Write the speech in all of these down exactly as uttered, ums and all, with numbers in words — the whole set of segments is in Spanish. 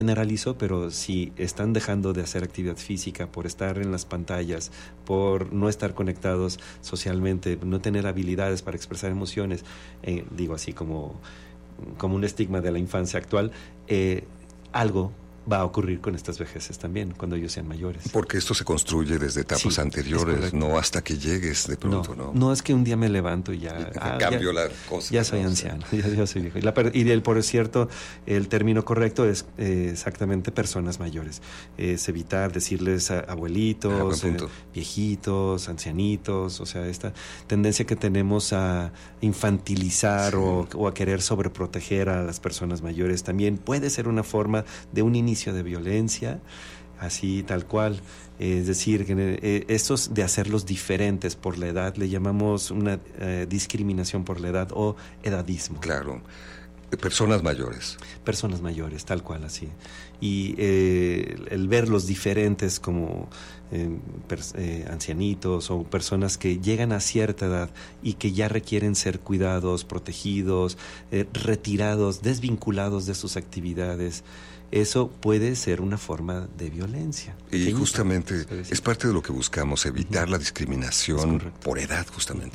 generalizo, pero si están dejando de hacer actividad física por estar en las pantallas, por no estar conectados socialmente, no tener habilidades para expresar emociones, eh, digo así como, como un estigma de la infancia actual, eh, algo va a ocurrir con estas vejeces también, cuando ellos sean mayores. Porque esto se construye desde etapas sí, anteriores, no hasta que llegues de pronto, ¿no? No, no es que un día me levanto y ya... Y ah, cambio ya, la cosa. Ya soy no, anciano, ya, ya soy viejo. Y, la, y el, por cierto, el término correcto es eh, exactamente personas mayores. Es evitar decirles a, abuelitos, ah, eh, viejitos, ancianitos, o sea, esta tendencia que tenemos a infantilizar sí. o, o a querer sobreproteger a las personas mayores también puede ser una forma de un inicio de violencia, así tal cual. Es decir, que eh, estos de hacerlos diferentes por la edad le llamamos una eh, discriminación por la edad o edadismo. Claro. Personas mayores. Personas mayores, tal cual, así. Y eh, el verlos diferentes como eh, pers- eh, ancianitos o personas que llegan a cierta edad y que ya requieren ser cuidados, protegidos, eh, retirados, desvinculados de sus actividades, eso puede ser una forma de violencia. Y pequeñita, justamente es parte de lo que buscamos, evitar uh-huh. la discriminación por edad, justamente.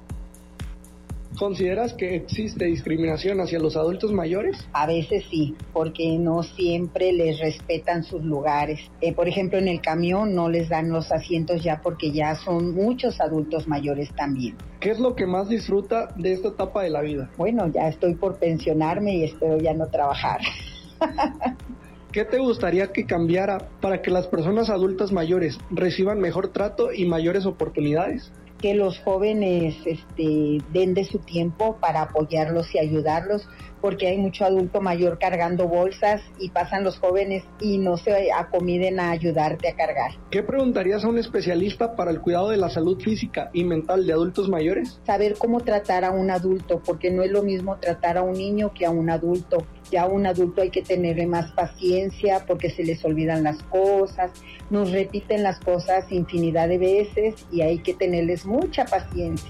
¿Consideras que existe discriminación hacia los adultos mayores? A veces sí, porque no siempre les respetan sus lugares. Eh, por ejemplo, en el camión no les dan los asientos ya porque ya son muchos adultos mayores también. ¿Qué es lo que más disfruta de esta etapa de la vida? Bueno, ya estoy por pensionarme y espero ya no trabajar. ¿Qué te gustaría que cambiara para que las personas adultas mayores reciban mejor trato y mayores oportunidades? Que los jóvenes este, den de su tiempo para apoyarlos y ayudarlos, porque hay mucho adulto mayor cargando bolsas y pasan los jóvenes y no se acomiden a ayudarte a cargar. ¿Qué preguntarías a un especialista para el cuidado de la salud física y mental de adultos mayores? Saber cómo tratar a un adulto, porque no es lo mismo tratar a un niño que a un adulto. Ya a un adulto hay que tenerle más paciencia porque se les olvidan las cosas, nos repiten las cosas infinidad de veces y hay que tenerles mucha paciencia.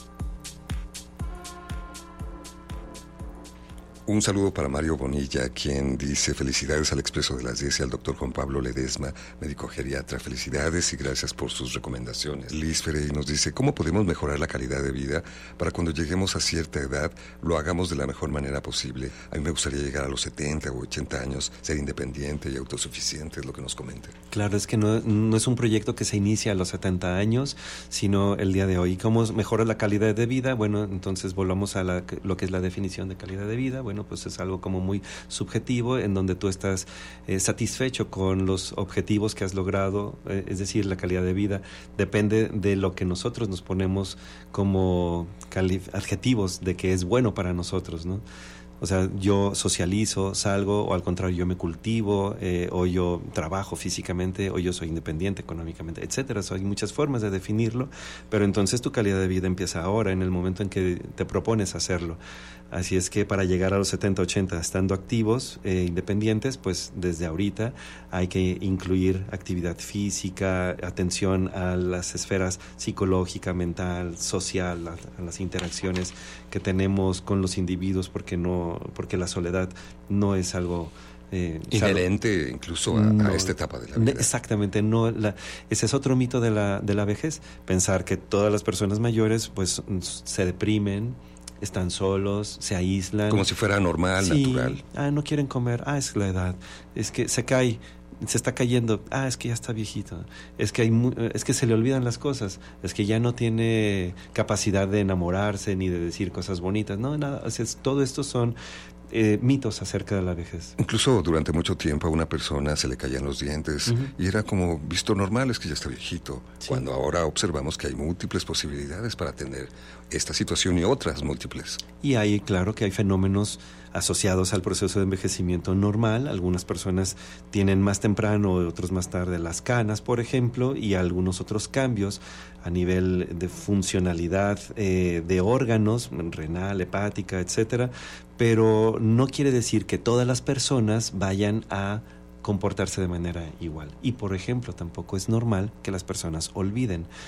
Un saludo para Mario Bonilla, quien dice felicidades al Expreso de las diez y al doctor Juan Pablo Ledesma, médico geriatra. Felicidades y gracias por sus recomendaciones. Liz Ferey nos dice, ¿cómo podemos mejorar la calidad de vida para cuando lleguemos a cierta edad lo hagamos de la mejor manera posible? A mí me gustaría llegar a los setenta o ochenta años, ser independiente y autosuficiente, es lo que nos comenta. Claro, es que no, no es un proyecto que se inicia a los setenta años, sino el día de hoy. ¿Cómo mejora la calidad de vida? Bueno, entonces volvamos a la, lo que es la definición de calidad de vida. Bueno, pues es algo como muy subjetivo en donde tú estás eh, satisfecho con los objetivos que has logrado, eh, es decir, la calidad de vida depende de lo que nosotros nos ponemos como calif- adjetivos de que es bueno para nosotros, ¿no? O sea, yo socializo, salgo, o al contrario, yo me cultivo, eh, o yo trabajo físicamente, o yo soy independiente económicamente, etcétera. O sea, hay muchas formas de definirlo, pero entonces tu calidad de vida empieza ahora, en el momento en que te propones hacerlo. Así es que para llegar a los setenta, ochenta, estando activos, eh, independientes, pues desde ahorita hay que incluir actividad física, atención a las esferas psicológica, mental, social, a, a las interacciones que tenemos con los individuos, porque no, porque la soledad no es algo eh, inherente claro, incluso a, no, a esta etapa de la vida. Exactamente, no, la, ese es otro mito de la de la vejez, pensar que todas las personas mayores pues se deprimen, están solos, se aíslan. Como si fuera normal, sí, natural. Ah, no quieren comer. Ah, es la edad. Es que se cae, se está cayendo. Ah, es que ya está viejito. Es que hay, es que se le olvidan las cosas. Es que ya no tiene capacidad de enamorarse ni de decir cosas bonitas. No, nada. O sea, todo esto son Eh, mitos acerca de la vejez. Incluso durante mucho tiempo a una persona se le caían los dientes uh-huh. y era como visto normal, es que ya está viejito, sí. Cuando ahora observamos que hay múltiples posibilidades para tener esta situación y otras múltiples. Y hay, claro que hay fenómenos asociados al proceso de envejecimiento normal. Algunas personas tienen más temprano, otros más tarde las canas, por ejemplo, y algunos otros cambios a nivel de funcionalidad eh, de órganos, renal, hepática, etcétera, pero no quiere decir que todas las personas vayan a comportarse de manera igual. Y, por ejemplo, tampoco es normal que las personas olviden.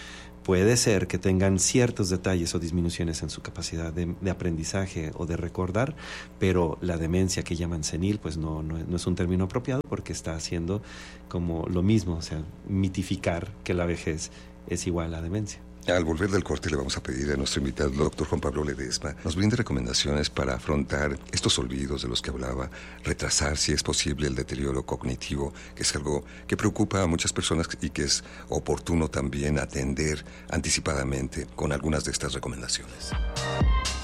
puede ser que tengan ciertos detalles o disminuciones en su capacidad de, de aprendizaje o de recordar, pero la demencia que llaman senil, pues no, no, no es un término apropiado porque está haciendo como lo mismo, o sea, mitificar que la vejez es igual a demencia. Al volver del corte le vamos a pedir a nuestro invitado, el doctor Juan Pablo Ledesma, nos brinde recomendaciones para afrontar estos olvidos de los que hablaba, retrasar si es posible el deterioro cognitivo, que es algo que preocupa a muchas personas y que es oportuno también atender anticipadamente con algunas de estas recomendaciones.